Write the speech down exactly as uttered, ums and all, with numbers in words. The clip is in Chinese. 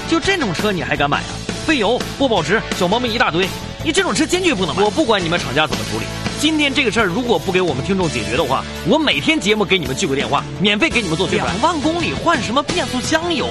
就这种车你还敢买啊？费油、不保值，小毛病一大堆，你这种车坚决不能买。我不管你们厂家怎么处理，今天这个事儿如果不给我们听众解决的话，我每天节目给你们聚个电话，免费给你们做宣传。两万公里换什么变速箱油？